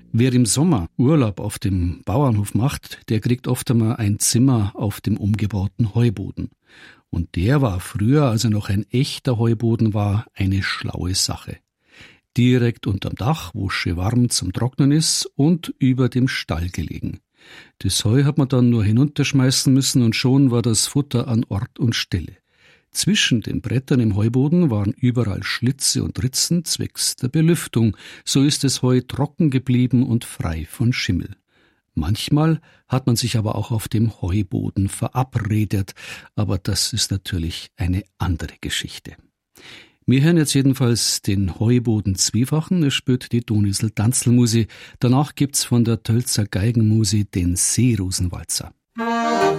Wer im Sommer Urlaub auf dem Bauernhof macht, der kriegt oft einmal ein Zimmer auf dem umgebauten Heuboden. Und der war früher, als er noch ein echter Heuboden war, eine schlaue Sache. Direkt unterm Dach, wo es schön warm zum Trocknen ist, und über dem Stall gelegen. Das Heu hat man dann nur hinunterschmeißen müssen und schon war das Futter an Ort und Stelle. Zwischen den Brettern im Heuboden waren überall Schlitze und Ritzen zwecks der Belüftung. So ist das Heu trocken geblieben und frei von Schimmel. Manchmal hat man sich aber auch auf dem Heuboden verabredet, aber das ist natürlich eine andere Geschichte. Wir hören jetzt jedenfalls den Heuboden Zwiefachen, es spielt die Donisl Tanzlmusi. Danach gibt's von der Tölzer Geigenmusi den Seerosenwalzer.